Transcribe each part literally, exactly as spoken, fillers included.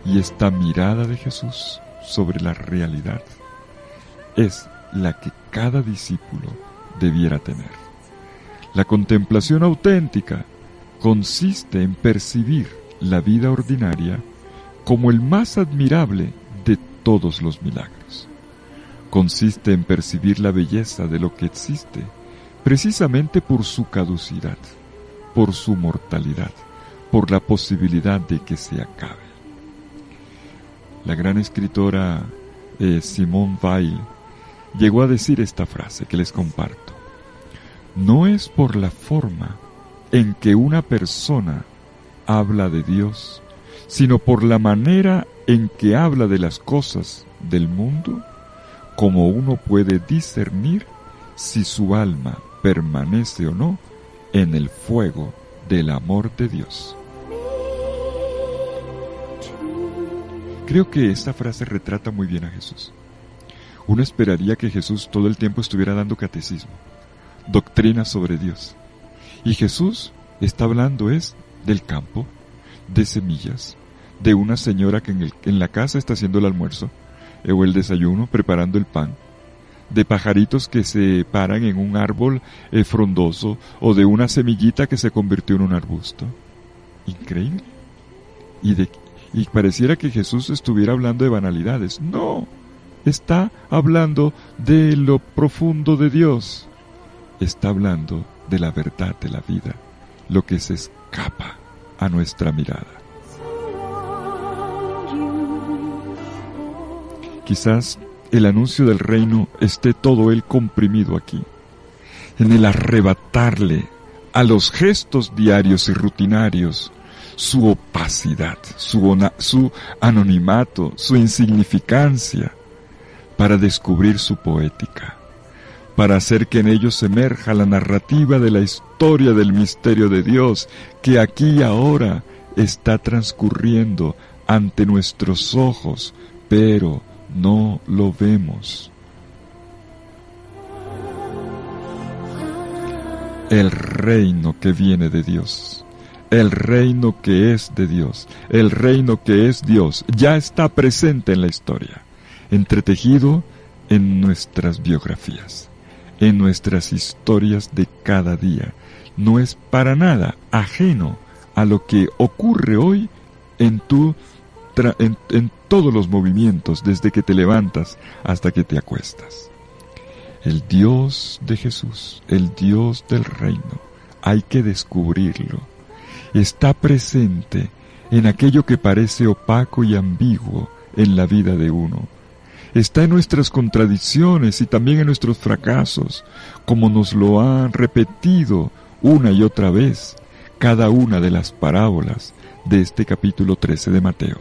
Y esta mirada de Jesús sobre la realidad es la que cada discípulo debiera tener. La contemplación auténtica consiste en percibir la vida ordinaria como el más admirable de todos los milagros. Consiste en percibir la belleza de lo que existe, precisamente por su caducidad, por su mortalidad, por la posibilidad de que se acabe. La gran escritora eh, Simone Weil llegó a decir esta frase que les comparto. No es por la forma en que una persona habla de Dios, sino por la manera en que habla de las cosas del mundo, como uno puede discernir si su alma permanece o no en el fuego del amor de Dios. Creo que esta frase retrata muy bien a Jesús. Uno esperaría que Jesús todo el tiempo estuviera dando catecismo, doctrina sobre Dios. Y Jesús está hablando es del campo, de semillas, de una señora que en, el, en la casa está haciendo el almuerzo, o el desayuno, preparando el pan, de pajaritos que se paran en un árbol eh, frondoso, o de una semillita que se convirtió en un arbusto. Increíble. Y, de, y pareciera que Jesús estuviera hablando de banalidades. No, está hablando de lo profundo de Dios. Está hablando de la verdad de la vida, lo que se escapa a nuestra mirada. Quizás el anuncio del reino esté todo él comprimido aquí, en el arrebatarle a los gestos diarios y rutinarios su opacidad, su, su anonimato, su insignificancia, para descubrir su poética, para hacer que en ellos emerja la narrativa de la historia del misterio de Dios, que aquí y ahora está transcurriendo ante nuestros ojos, pero no lo vemos. El reino que viene de Dios, el reino que es de Dios, el reino que es Dios, ya está presente en la historia, entretejido en nuestras biografías, en nuestras historias de cada día. No es para nada ajeno a lo que ocurre hoy en tu tra- en, en todos los movimientos, desde que te levantas hasta que te acuestas. El Dios de Jesús, el Dios del reino, hay que descubrirlo. Está presente en aquello que parece opaco y ambiguo en la vida de uno. Está en nuestras contradicciones y también en nuestros fracasos, como nos lo han repetido una y otra vez cada una de las parábolas de este capítulo trece de Mateo.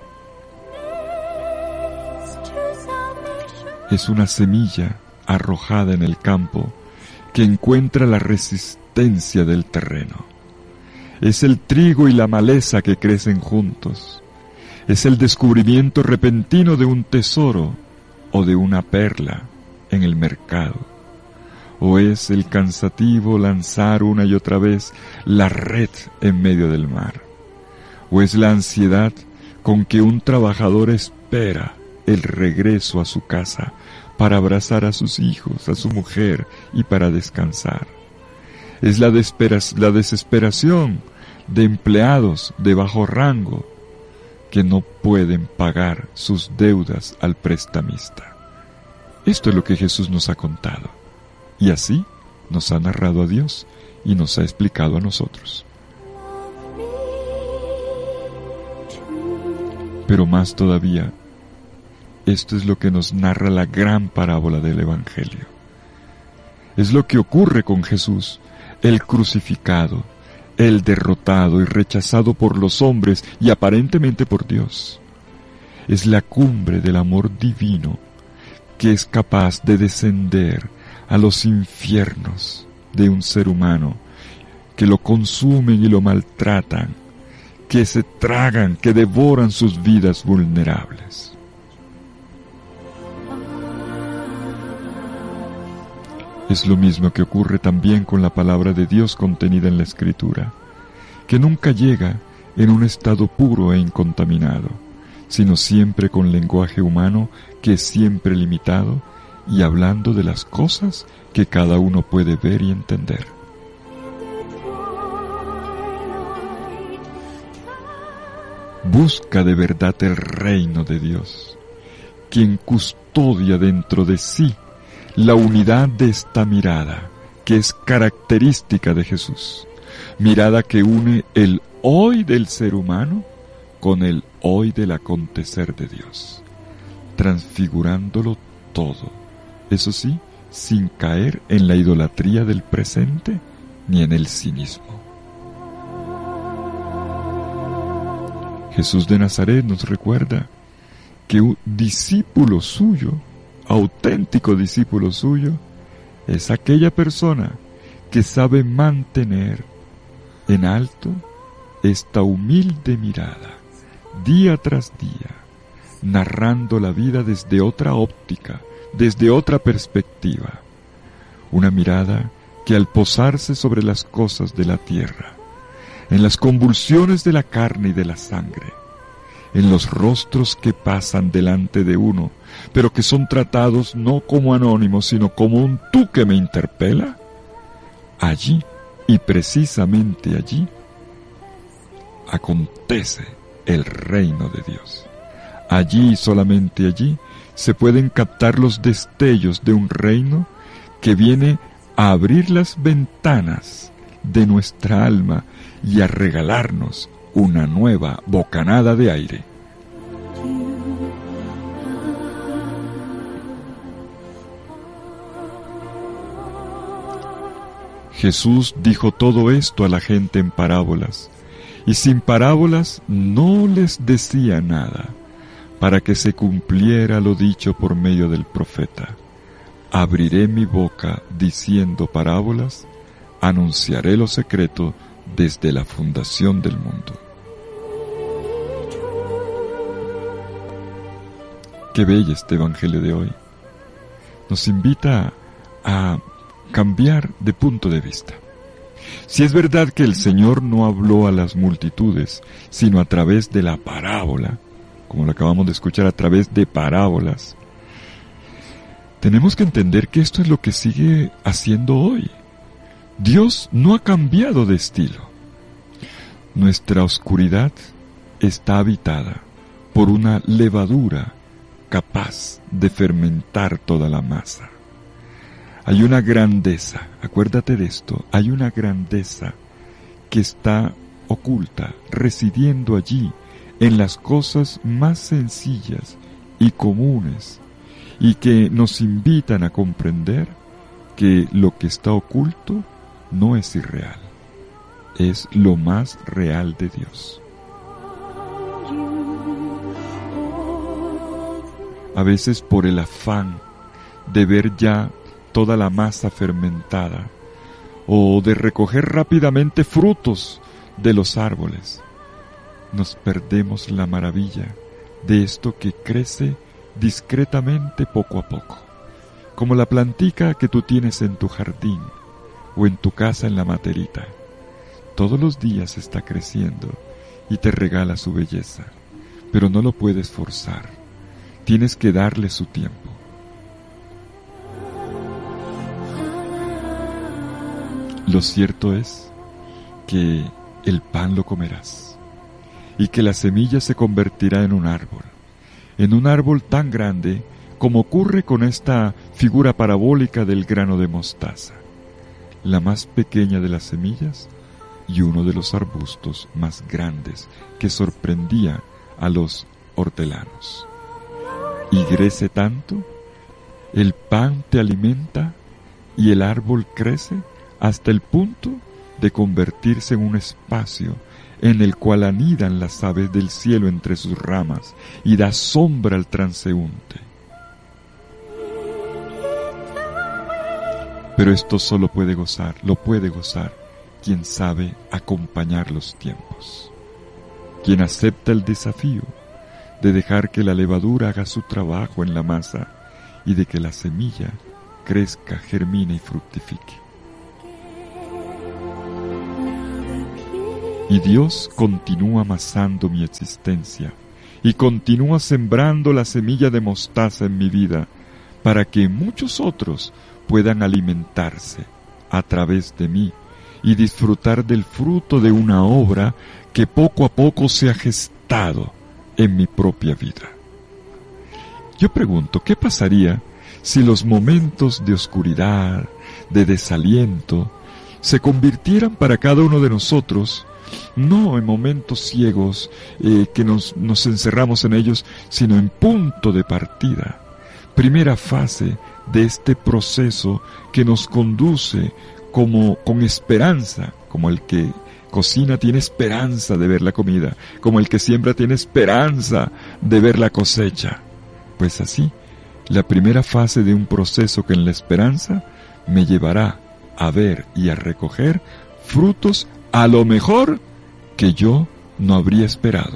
Es una semilla arrojada en el campo que encuentra la resistencia del terreno. Es el trigo y la maleza que crecen juntos. Es el descubrimiento repentino de un tesoro o de una perla en el mercado. O es el cansativo lanzar una y otra vez la red en medio del mar. O es la ansiedad con que un trabajador espera el regreso a su casa para abrazar a sus hijos, a su mujer y para descansar. Es la, desesperas- la desesperación de empleados de bajo rango que no pueden pagar sus deudas al prestamista. Esto es lo que Jesús nos ha contado, y así nos ha narrado a Dios y nos ha explicado a nosotros. Pero más todavía, esto es lo que nos narra la gran parábola del Evangelio. Es lo que ocurre con Jesús, el crucificado, el derrotado y rechazado por los hombres y aparentemente por Dios. Es la cumbre del amor divino que es capaz de descender a los infiernos de un ser humano, que lo consumen y lo maltratan, que se tragan, que devoran sus vidas vulnerables. Es lo mismo que ocurre también con la palabra de Dios contenida en la Escritura, que nunca llega en un estado puro e incontaminado, sino siempre con lenguaje humano que es siempre limitado y hablando de las cosas que cada uno puede ver y entender. Busca de verdad el reino de Dios, quien custodia dentro de sí la unidad de esta mirada, que es característica de Jesús, mirada que une el hoy del ser humano con el hoy del acontecer de Dios, transfigurándolo todo, eso sí, sin caer en la idolatría del presente ni en el cinismo. Jesús de Nazaret nos recuerda que un discípulo suyo, auténtico discípulo suyo, es aquella persona que sabe mantener en alto esta humilde mirada, día tras día, narrando la vida desde otra óptica, desde otra perspectiva. Una mirada que al posarse sobre las cosas de la tierra, en las convulsiones de la carne y de la sangre, en los rostros que pasan delante de uno, pero que son tratados no como anónimos, sino como un tú que me interpela, allí, y precisamente allí, acontece el reino de Dios. Allí y solamente allí se pueden captar los destellos de un reino que viene a abrir las ventanas de nuestra alma y a regalarnos una nueva bocanada de aire. Jesús dijo todo esto a la gente en parábolas, y sin parábolas no les decía nada, para que se cumpliera lo dicho por medio del profeta. Abriré mi boca diciendo parábolas, anunciaré lo secreto desde la fundación del mundo. Qué bello este evangelio de hoy. Nos invita a cambiar de punto de vista. Si es verdad que el Señor no habló a las multitudes, sino a través de la parábola, como lo acabamos de escuchar, a través de parábolas, tenemos que entender que esto es lo que sigue haciendo hoy. Dios no ha cambiado de estilo. Nuestra oscuridad está habitada por una levadura capaz de fermentar toda la masa. Hay una grandeza, acuérdate de esto, hay una grandeza que está oculta, residiendo allí, en las cosas más sencillas y comunes, y que nos invitan a comprender que lo que está oculto no es irreal, es lo más real de Dios. A veces por el afán de ver ya toda la masa fermentada, o de recoger rápidamente frutos de los árboles, nos perdemos la maravilla de esto que crece discretamente poco a poco, como la plantica que tú tienes en tu jardín o en tu casa en la materita. Todos los días está creciendo y te regala su belleza, pero no lo puedes forzar, tienes que darle su tiempo. Lo cierto es que el pan lo comerás y que la semilla se convertirá en un árbol, en un árbol tan grande como ocurre con esta figura parabólica del grano de mostaza, la más pequeña de las semillas y uno de los arbustos más grandes que sorprendía a los hortelanos. Y crece tanto, el pan te alimenta y el árbol crece hasta el punto de convertirse en un espacio en el cual anidan las aves del cielo entre sus ramas y da sombra al transeúnte. Pero esto solo puede gozar, lo puede gozar quien sabe acompañar los tiempos, quien acepta el desafío de dejar que la levadura haga su trabajo en la masa y de que la semilla crezca, germine y fructifique. Y Dios continúa amasando mi existencia y continúa sembrando la semilla de mostaza en mi vida para que muchos otros puedan alimentarse a través de mí y disfrutar del fruto de una obra que poco a poco se ha gestado en mi propia vida. Yo pregunto, ¿qué pasaría si los momentos de oscuridad, de desaliento, se convirtieran para cada uno de nosotros no en momentos ciegos eh, que nos, nos encerramos en ellos, sino en punto de partida, primera fase de este proceso que nos conduce como con esperanza, como el que cocina tiene esperanza de ver la comida, como el que siembra tiene esperanza de ver la cosecha. Pues así, la primera fase de un proceso que en la esperanza me llevará a ver y a recoger frutos a lo mejor que yo no habría esperado.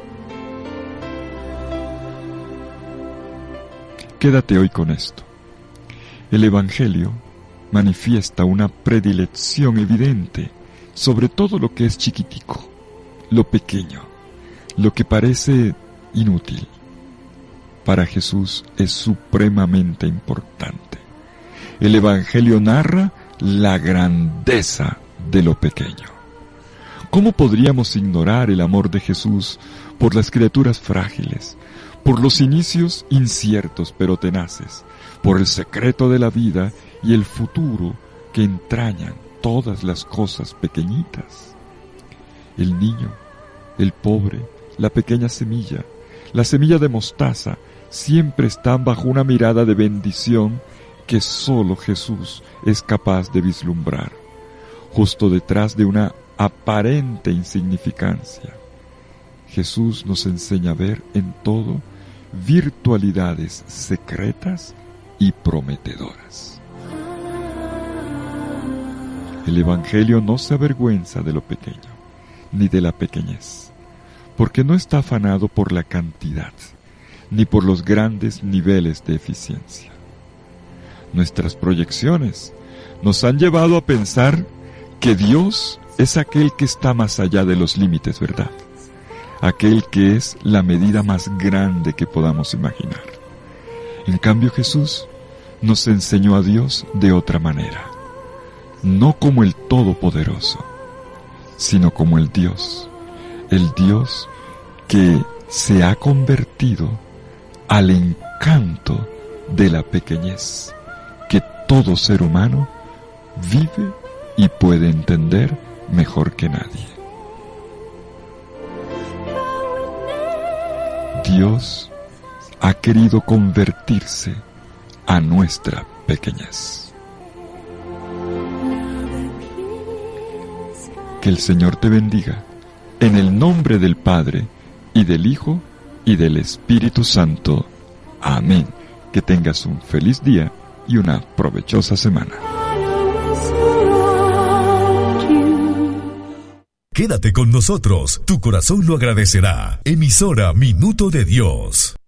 Quédate hoy con esto. El Evangelio manifiesta una predilección evidente sobre todo lo que es chiquitico, lo pequeño, lo que parece inútil. Para Jesús es supremamente importante. El Evangelio narra la grandeza de lo pequeño. ¿Cómo podríamos ignorar el amor de Jesús por las criaturas frágiles, por los inicios inciertos pero tenaces, por el secreto de la vida y el futuro que entrañan todas las cosas pequeñitas? El niño, el pobre, la pequeña semilla, la semilla de mostaza, siempre están bajo una mirada de bendición que solo Jesús es capaz de vislumbrar, justo detrás de una aparente insignificancia. Jesús nos enseña a ver en todo virtualidades secretas y prometedoras. El Evangelio no se avergüenza de lo pequeño, ni de la pequeñez, porque no está afanado por la cantidad, ni por los grandes niveles de eficiencia. Nuestras proyecciones nos han llevado a pensar que Dios es aquel que está más allá de los límites, ¿verdad? Aquel que es la medida más grande que podamos imaginar. En cambio, Jesús nos enseñó a Dios de otra manera, no como el Todopoderoso, sino como el Dios, el Dios que se ha convertido al encanto de la pequeñez que todo ser humano vive y puede entender mejor que nadie. Dios ha querido convertirse a nuestra pequeñez. Que el Señor te bendiga, en el nombre del Padre, y del Hijo, y del Espíritu Santo. Amén. Que tengas un feliz día y una provechosa semana. Quédate con nosotros, tu corazón lo agradecerá. Emisora Minuto de Dios.